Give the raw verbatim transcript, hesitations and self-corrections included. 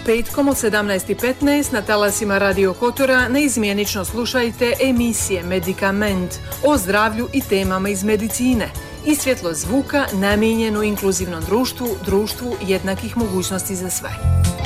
petkom od sedamnaest i petnaest na talasima Radio Kotora neizmjenično slušajte emisije Medikament o zdravlju i temama iz medicine i svjetlo zvuka namijenjenu inkluzivnom društvu, društvu jednakih mogućnosti za sve.